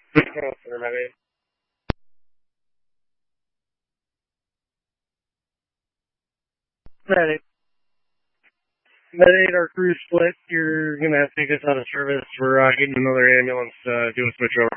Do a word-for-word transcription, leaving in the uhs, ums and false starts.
Paramedic. Medic. Medic, our crew split. You're gonna have to take us out of service. We're uh, getting another ambulance, uh, do a switch over.